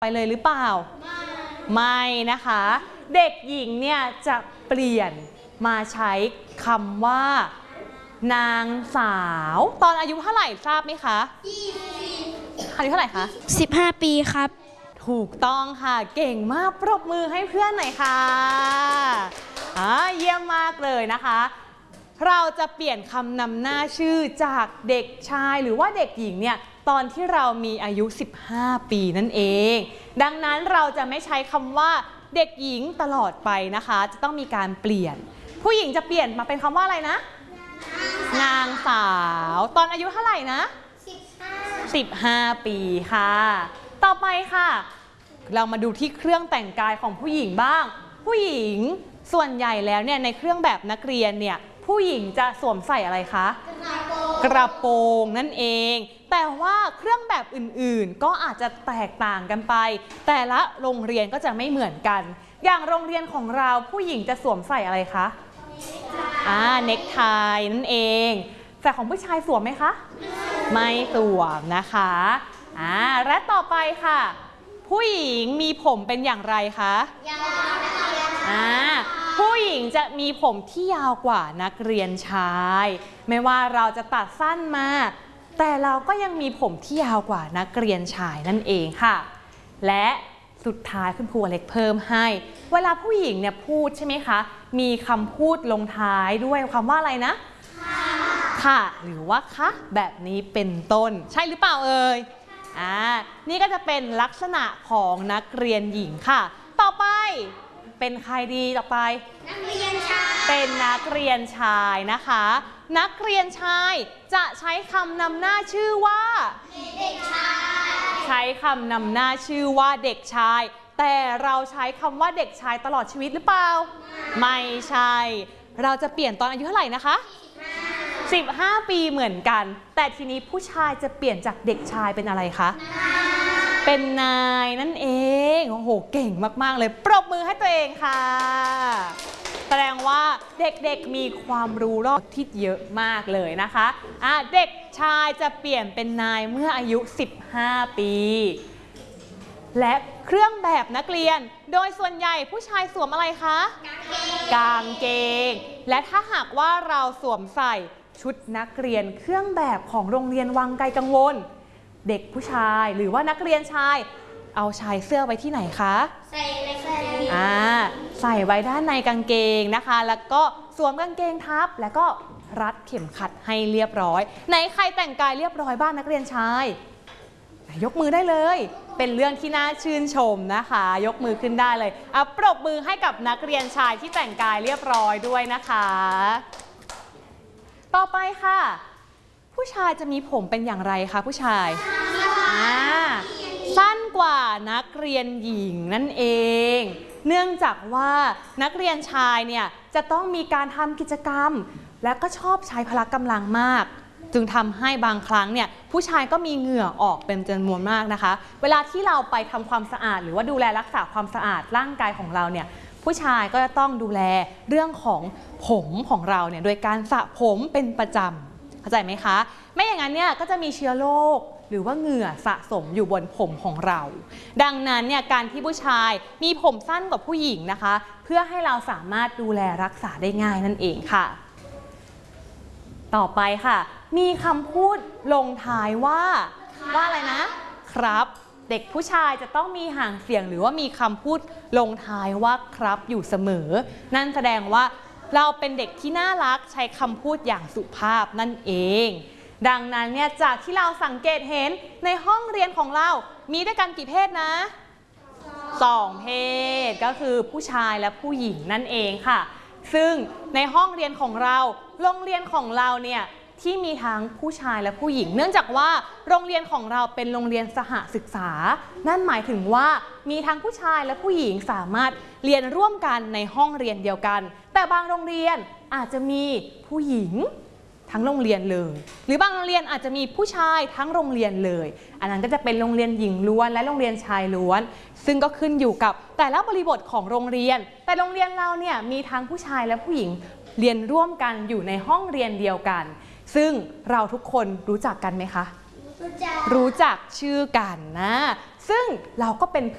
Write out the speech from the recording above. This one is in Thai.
ไปเลยหรือเปล่าไม่นะคะเด็กหญิงเนี่ยจะเปลี่ยนมาใช้คำว่านางสาวตอนอายุเท่าไหร่ทราบไหมคะอายุเท่าไหร่คะ 15 ปีครับถูกต้องค่ะเก่งมากปรบมือให้เพื่อนหน่อยค่ะเยี่ยมมากเลยนะคะเราจะเปลี่ยนคำนำหน้าชื่อจากเด็กชายหรือว่าเด็กหญิงเนี่ยตอนที่เรามีอายุ15 ปีนั่นเองดังนั้นเราจะไม่ใช้คำว่าเด็กหญิงตลอดไปนะคะจะต้องมีการเปลี่ยนผู้หญิงจะเปลี่ยนมาเป็นคำว่าอะไรนะนางสาวตอนอายุเท่าไหร่นะ15 ปีค่ะต่อไปค่ะเรามาดูที่เครื่องแต่งกายของผู้หญิงบ้างผู้หญิงส่วนใหญ่แล้วเนี่ยในเครื่องแบบนักเรียนเนี่ยผู้หญิงจะสวมใส่อะไรคะกระโปรงนั่นเองแต่ว่าเครื่องแบบอื่นๆก็อาจจะแตกต่างกันไปแต่ละโรงเรียนก็จะไม่เหมือนกันอย่างโรงเรียนของเราผู้หญิงจะสวมใส่อะไรคะเน็กไทนั่นเองแต่ของผู้ชายสวมไหมคะไม่สวมนะคะและต่อไปค่ะผู้หญิงมีผมเป็นอย่างไรคะยาวผู้หญิงจะมีผมที่ยาวกว่านักเรียนชายไม่ว่าเราจะตัดสั้นมาแต่เราก็ยังมีผมที่ยาวกว่านักเรียนชายนั่นเองค่ะและสุดท้ายคุณครูเล็กเพิ่มให้เวลาผู้หญิงเนี่ยพูดใช่ไหมคะมีคำพูดลงท้ายด้วยคำว่าอะไรนะค่ะหรือว่าคะแบบนี้เป็นต้นใช่หรือเปล่าเอ่ยนี่ก็จะเป็นลักษณะของนักเรียนหญิงค่ะต่อไปเป็นใครดีต่อไปนักเรียนชายเป็นนักเรียนชายนะคะนักเรียนชายจะใช้คำนำหน้าชื่อว่าเด็กชายใช้คำนำหน้าชื่อว่าเด็กชายแต่เราใช้คำว่าเด็กชายตลอดชีวิตหรือเปล่าไม่ใช่เราจะเปลี่ยนตอนอายุเท่าไหร่นะคะ15 ปีเหมือนกันแต่ทีนี้ผู้ชายจะเปลี่ยนจากเด็กชายเป็นอะไรคะเป็นนายนั่นเองโอ้โหเก่งมากๆเลยปรบมือให้ตัวเองค่ะแสดงว่าเด็กๆมีความรู้รอบที่เยอะมากเลยนะคะเด็กชายจะเปลี่ยนเป็นนายเมื่ออายุ15 ปีและเครื่องแบบนักเรียนโดยส่วนใหญ่ผู้ชายสวมอะไรคะกางเกงและถ้าหากว่าเราสวมใส่ชุดนักเรียนเครื่องแบบของโรงเรียนวังไกลกังวลเด็กผู้ชายหรือว่านักเรียนชายเอาชายเสื้อไว้ที่ไหนคะใส่ในกางเกงใส่ไว้ด้านในกางเกงนะคะแล้วก็สวมกางเกงทับแล้วก็รัดเข็มขัดให้เรียบร้อยไหนใครแต่งกายเรียบร้อยบ้างนักเรียนชายยกมือได้เลยเป็นเรื่องที่น่าชื่นชมนะคะยกมือขึ้นได้เลยปรบมือให้กับนักเรียนชายที่แต่งกายเรียบร้อยด้วยนะคะต่อไปค่ะผู้ชายจะมีผมเป็นอย่างไรคะผู้ชายสั้นกว่านักเรียนหญิงนั่นเองเนื่องจากว่านักเรียนชายเนี่ยจะต้องมีการทำกิจกรรมและก็ชอบใช้พละกำลังมากจึงทำให้บางครั้งเนี่ยผู้ชายก็มีเหงื่อออกเป็นจำนวนมากนะคะเวลาที่เราไปทำความสะอาดหรือว่าดูแลรักษาความสะอาดร่างกายของเราเนี่ยผู้ชายก็จะต้องดูแลเรื่องของผมของเราเนี่ยโดยการสระผมเป็นประจำเข้าใจไหมคะไม่อย่างนั้นเนี่ยก็จะมีเชื้อโรคหรือว่าเหงื่อสะสมอยู่บนผมของเราดังนั้นเนี่ยการที่ผู้ชายมีผมสั้นกว่าผู้หญิงนะคะเพื่อให้เราสามารถดูแลรักษาได้ง่ายนั่นเองค่ะต่อไปค่ะมีคำพูดลงท้ายว่าอะไรนะครับเด็กผู้ชายจะต้องมีห่างเสียงหรือว่ามีคำพูดลงท้ายว่าครับอยู่เสมอนั่นแสดงว่าเราเป็นเด็กที่น่ารักใช้คำพูดอย่างสุภาพนั่นเองดังนั้นเนี่ยจากที่เราสังเกตเห็นในห้องเรียนของเรามีด้วยกันกี่เพศนะ2 เพศก็คือผู้ชายและผู้หญิงนั่นเองค่ะซึ่งในห้องเรียนของเราโรงเรียนของเราเนี่ยที่มีทั้งผู้ชายและผู้หญิงเนื่องจากว่าโรงเรียนของเราเป็นโรงเรียนสหศึกษานั่นหมายถึงว่ามีทั้งผู้ชายและผู้หญิงสามารถเรียนร่วมกันในห้องเรียนเดียวกันแต่บางโรงเรียนอาจจะมีผู้หญิงทั้งโรงเรียนเลยหรือบางโรงเรียนอาจจะมีผู้ชายทั้งโรงเรียนเลยอันนั้นก็จะเป็นโรงเรียนหญิงล้วนและโรงเรียนชายล้วนซึ่งก็ขึ้นอยู่กับแต่ละบริบทของโรงเรียนแต่โรงเรียนเราเนี่ยมีทั้งผู้ชายและผู้หญิงเรียนร่วมกันอยู่ในห้องเรียนเดียวกันซึ่งเราทุกคนรู้จักกันไหมคะรู้จักชื่อกันนะซึ่งเราก็เป็น